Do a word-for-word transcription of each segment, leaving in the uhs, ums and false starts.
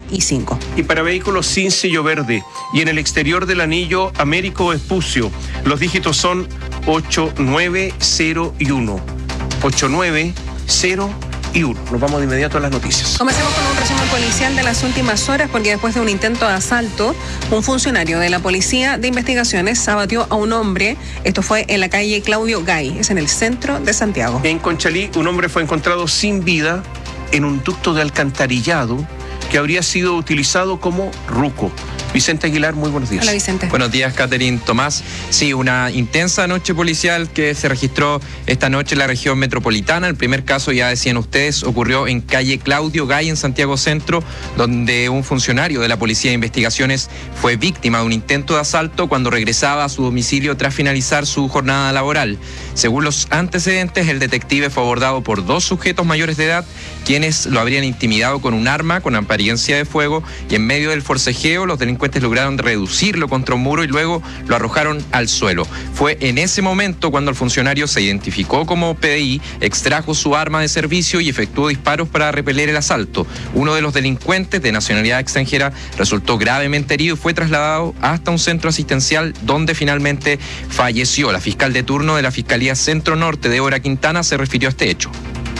y cinco. Y para vehículos sin sello verde y en el exterior del anillo Américo Vespucio, los dígitos son ocho nueve cero y uno. ocho nueve cero y uno. Nos vamos de inmediato a las noticias. Comencemos con un resumen policial de las últimas horas, porque después de un intento de asalto, un funcionario de la Policía de Investigaciones abatió a un hombre. Esto fue en la calle Claudio Gay, es en el centro de Santiago. En Conchalí, un hombre fue encontrado sin vida en un ducto de alcantarillado que habría sido utilizado como ruco. Vicente Aguilar, muy buenos días. Hola, Vicente. Buenos días, Catherine Tomás. Sí, una intensa noche policial que se registró esta noche en la región metropolitana. El primer caso, ya decían ustedes, ocurrió en calle Claudio Gay, en Santiago Centro, donde un funcionario de la Policía de Investigaciones fue víctima de un intento de asalto cuando regresaba a su domicilio tras finalizar su jornada laboral. Según los antecedentes, el detective fue abordado por dos sujetos mayores de edad, quienes lo habrían intimidado con un arma con apariencia de fuego, y en medio del forcejeo los delincuentes lograron reducirlo contra un muro y luego lo arrojaron al suelo. Fue en ese momento cuando el funcionario se identificó como P D I, extrajo su arma de servicio y efectuó disparos para repeler el asalto. Uno de los delincuentes, de nacionalidad extranjera, resultó gravemente herido y fue trasladado hasta un centro asistencial donde finalmente falleció. La fiscal de turno de la Fiscalía Centro Norte, Débora Quintana, se refirió a este hecho.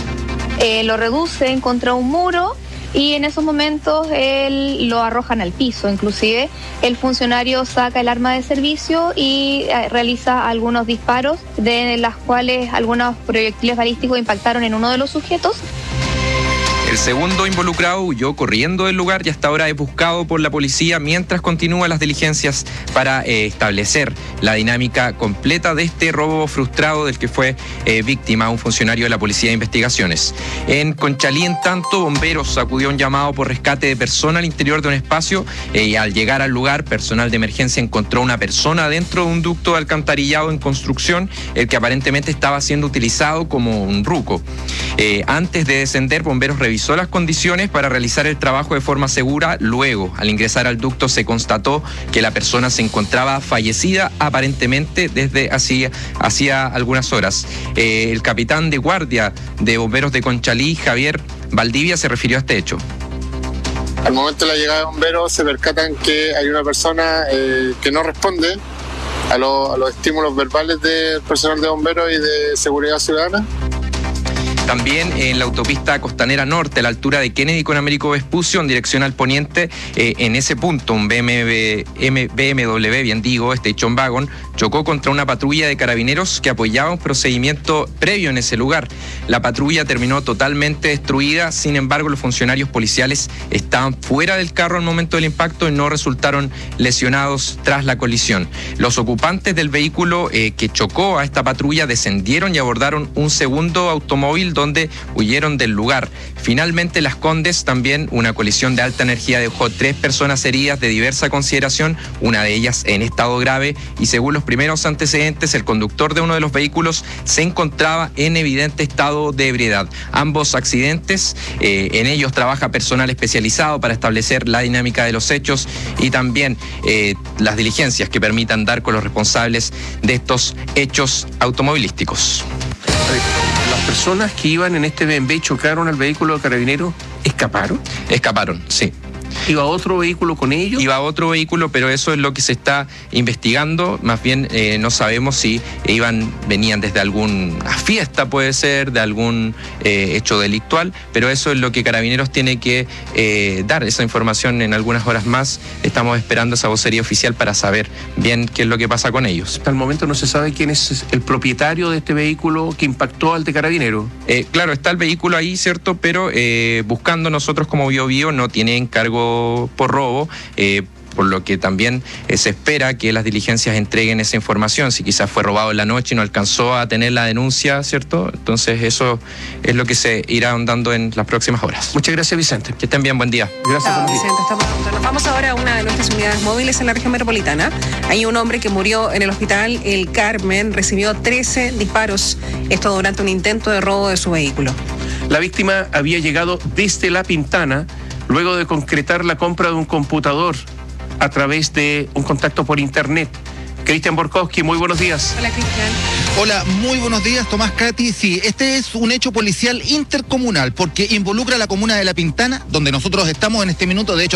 Eh, lo reducen contra un muro y en esos momentos él lo arrojan al piso. Inclusive el funcionario saca el arma de servicio y eh, realiza algunos disparos, de las cuales algunos proyectiles balísticos impactaron en uno de los sujetos. El segundo involucrado huyó corriendo del lugar y hasta ahora es buscado por la policía mientras continúan las diligencias para eh, establecer la dinámica completa de este robo frustrado del que fue eh, víctima un funcionario de la Policía de Investigaciones. En Conchalí, en tanto, bomberos acudió a un llamado por rescate de persona al interior de un espacio eh, y al llegar al lugar, personal de emergencia encontró una persona dentro de un ducto de alcantarillado en construcción, el que aparentemente estaba siendo utilizado como un ruco. Eh, antes de descender, bomberos revisaron las condiciones para realizar el trabajo de forma segura. Luego, al ingresar al ducto, se constató que la persona se encontraba fallecida aparentemente desde hacía, hacía algunas horas. Eh, el capitán de guardia de bomberos de Conchalí, Javier Valdivia, se refirió a este hecho. Al momento de la llegada de bomberos se percatan que hay una persona eh, que no responde a, lo, a los estímulos verbales del personal de bomberos y de seguridad ciudadana. También en la autopista Costanera Norte, a la altura de Kennedy con Américo Vespucio, en dirección al poniente, eh, en ese punto un B M W, bien digo, Station Wagon, chocó contra una patrulla de carabineros que apoyaba un procedimiento previo en ese lugar. La patrulla terminó totalmente destruida, sin embargo los funcionarios policiales estaban fuera del carro al momento del impacto y no resultaron lesionados tras la colisión. Los ocupantes del vehículo eh, que chocó a esta patrulla descendieron y abordaron un segundo automóvil donde huyeron del lugar. Finalmente, Las Condes, también una colisión de alta energía dejó tres personas heridas de diversa consideración, una de ellas en estado grave, y según los primeros antecedentes, el conductor de uno de los vehículos se encontraba en evidente estado de ebriedad. Ambos accidentes, eh, en ellos trabaja personal especializado para establecer la dinámica de los hechos y también eh, las diligencias que permitan dar con los responsables de estos hechos automovilísticos. ¿Las personas que iban en este B M W y chocaron al vehículo de carabineros escaparon? Escaparon, sí. ¿Iba otro vehículo con ellos? Iba otro vehículo, pero eso es lo que se está investigando. Más bien eh, no sabemos si iban, venían desde alguna fiesta, puede ser, de algún eh, hecho delictual, pero eso es lo que Carabineros tiene que eh, dar, esa información en algunas horas más. Estamos esperando esa vocería oficial para saber bien qué es lo que pasa con ellos. Hasta el momento no se sabe quién es el propietario de este vehículo que impactó al de Carabineros. Eh, claro, está el vehículo ahí, ¿cierto? Pero eh, buscando nosotros como Bio Bio, no tiene encargo por robo, eh, por lo que también eh, se espera que las diligencias entreguen esa información, si quizás fue robado en la noche y no alcanzó a tener la denuncia, ¿cierto? Entonces eso es lo que se irá ahondando en las próximas horas. Muchas gracias, Vicente. Que estén bien, buen día. Gracias, Chao, Vicente, estamos juntos. Nos vamos ahora a una de nuestras unidades móviles en la región metropolitana. Hay un hombre que murió en el hospital El Carmen, recibió trece disparos, esto durante un intento de robo de su vehículo. La víctima había llegado desde La Pintana luego de concretar la compra de un computador a través de un contacto por internet. Cristian Borkowski, muy buenos días. Hola, Cristian. Hola, muy buenos días, Tomás, Katy. Sí, este es un hecho policial intercomunal porque involucra a la comuna de La Pintana, donde nosotros estamos en este minuto. De hecho,